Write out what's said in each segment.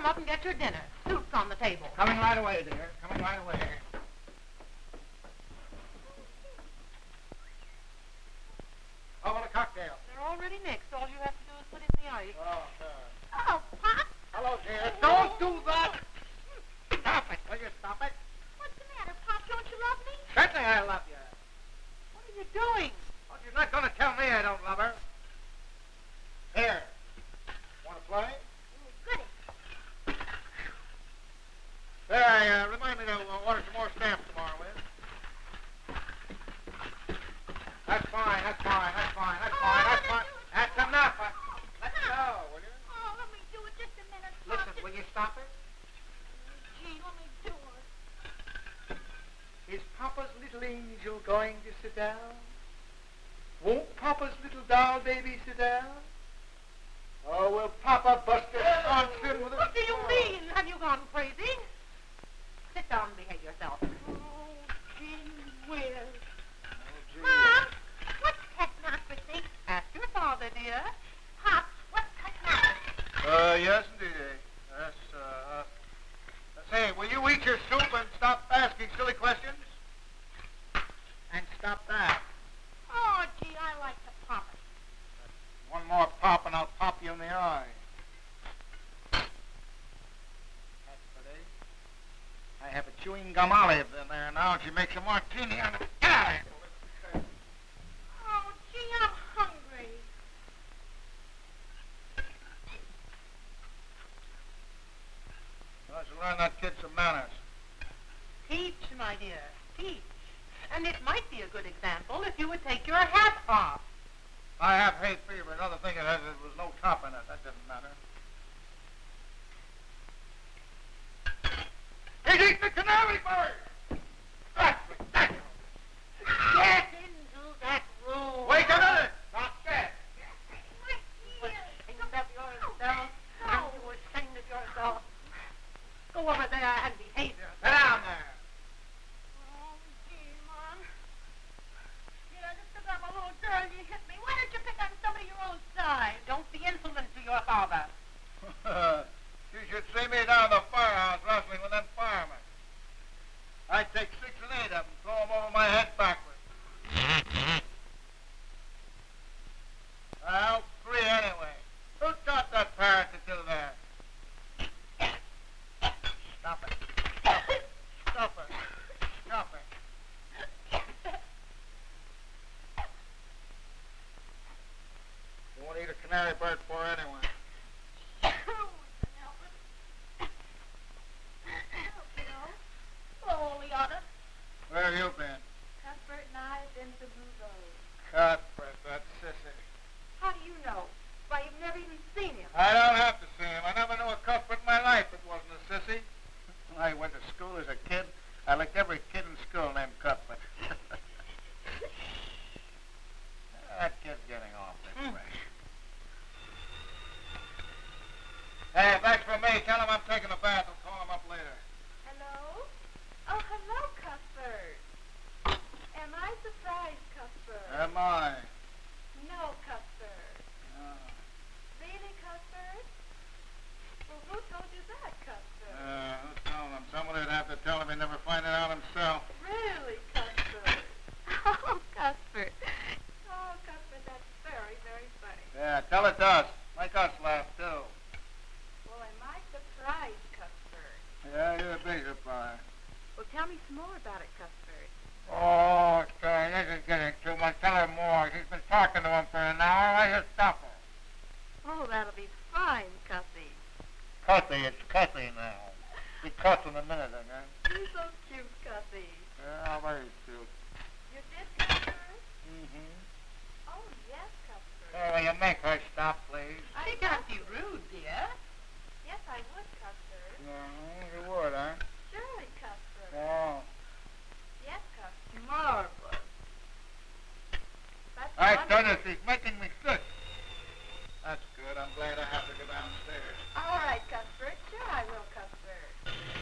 come up and get your dinner. Soup's on the table. Coming right away, dear. Coming right away. How about a cocktail? They're already mixed. All you have to do is put in the ice. Oh, sure. Oh, Pop. Hello, dear. Don't do that. Stop it. Will you stop it? What's the matter, Pop? Don't you love me? Certainly I love you. What are you doing? Well, she's not going to tell me I don't love her. Here. Want to play? Goody. There, remind me to order some more stamps tomorrow, will you? That's fine, that's fine, that's fine, that's fine, that's fine. That's enough. Let go, will you? Oh, let me do it just a minute, Pop. Listen, will you stop it? Gee, let me do it. Is Papa's little angel going to sit down? Won't Papa's little doll baby sit down? Or will Papa bust his sconce in with a What do you straw? mean? Have you gone crazy? Sit down and behave yourself. Oh, gee whiz. Mom, what's technocracy? Ask your father, dear. Pop, what's technocracy? Yes, indeed. Yes, say, will you eat your soup and stop asking silly questions? And stop that. Oh, gee, I like to pop it. One more pop and I'll pop you in the eye. That's pretty. I have a chewing gum olive in there now, and she makes a martini on it. Oh, gee, I'm hungry. I should learn that kid some manners. Teach, my dear, teach. And it might be a good example if you would take your hat off. I have hay fever. Another thing is there was no top in it. That didn't matter. He's eating the canary bird! That's ridiculous. Get into that room. Wait a minute! Not dead. My dear. Ashamed of yourself. Aren't you ashamed of yourself? Go over there and behave yourself. Sit down there. Oh, gee, Mom. Yeah, just because I'm a little girl, you hit me. Why don't you pick on somebody your own size? Don't be insolent to your father. You should see me down at the firehouse wrestling with them firemen. I'd take 6 and 8 of them, throw them over my head backwards. Well, 3 anyway. Who taught that parrot to do that? Stop it. Stop it. Stop it. Stop it. You want to eat a canary bird for anyway? Where have you been? Cuthbert and I have been to Blue Road. Cuthbert, that sissy. How do you know? Why, you've never even seen him. I don't have to see him. I never knew a Cuthbert in my life that wasn't a sissy. When I went to school as a kid, I liked every kid in school named Cuthbert. That kid's getting awfully fresh. Hey, thanks for me. Tell him I'm taking a bath. I'll call him up later. Hello? Oh, hello, Cuthbert. Am I surprised, Cuthbert? Am I? No, Cuthbert. Oh. Really, Cuthbert? Well, who told you that, Cuthbert? Who's telling him? Somebody would have to tell him. He'd never find it out himself. Really, Cuthbert? Oh, Cuthbert. Oh, Cuthbert, that's very, very funny. Yeah, tell it to us. Make us laugh, too. Well, am I surprised, Cuthbert? Yeah, you're a big surprise. Well, tell me some more about it, Cuthbert. Oh, Stan, this is getting too much. Tell her more. She's been talking to him for an hour. I just stop her. Oh, that'll be fine, Cuthie. Cussy, it's Cussy now. Be cuss in a minute, again. You're so cute, Cuthie. Yeah, very cute. You did, Cuthbert? Mm-hmm. Oh, yes, Cuthbert. Hey, will you make her stop, please? I can't be rude, dear. Yes, I would, Cuthbert. You would, huh? Surely, Cuthbert. Oh. Yes, Cuthbert. Marvelous. That's My wonderful. goodness, he's making me sick. That's good. I'm glad I have to go downstairs. All right, Cuthbert. Sure I will, Cuthbert.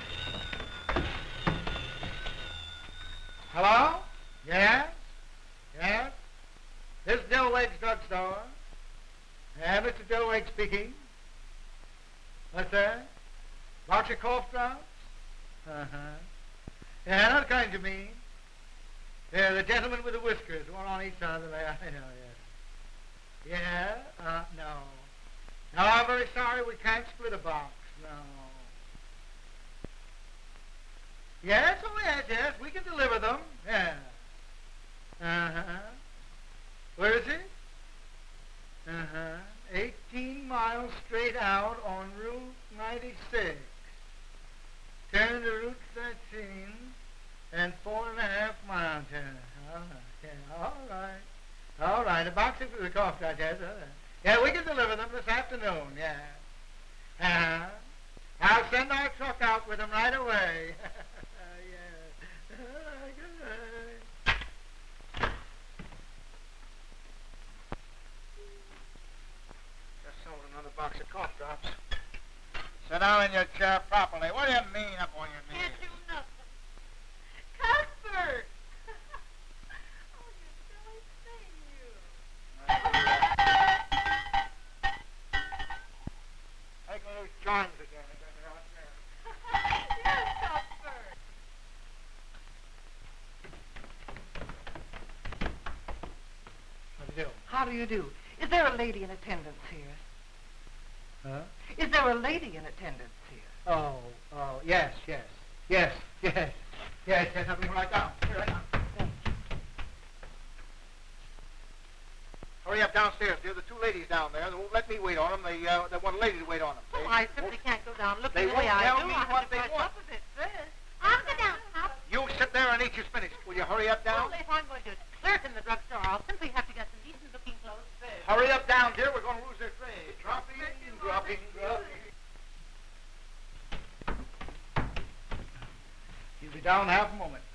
Hello? Yes? Yes? This is Dillwade's drugstore. Mr. Dillwade speaking. What's that? Box of cough drops? Uh-huh. Yeah, that kind you mean. Yeah, the gentleman with the whiskers, one on each side of the leg. I know, yeah. Yeah? No. No, I'm very sorry, we can't split a box. No. Yes, oh yes, we can deliver them. Yeah. Uh-huh. Where is it? Uh-huh. 18 miles straight out on Route 96. Turn to Route 13 and 4.5 miles. All right. All right, a box of the cough drops, yes. Yeah, we can deliver them this afternoon, yeah. Uh-huh. I'll send our truck out with them right away. Yeah. Good. Just sold another box of cough drops. Sit down in your chair properly. What do you mean up on your knees? Can't do nothing. Cuthbert! Oh, you silly thing, you. Taking those charms again. Yes, Cuthbert. How do you do? How do you do? Is there a lady in attendance here? Huh? Is there a lady in attendance here? Oh, yes. I'll be right down. Be right down. Thank you. Hurry up downstairs, dear. The two ladies down there, they won't let me wait on them. They want a lady to wait on them. Well, I simply can't go down looking They the way won't I tell do. me I have what to they brush want. up a bit first. I'll go down, Pop. You sit there and eat your spinach. Will you hurry up down? Well, if I'm going to clerk in the drugstore, I'll simply have to get some decent-looking clothes first. Hurry up down, dear. We're going to lose this train. Dropping. You'll be down half a moment.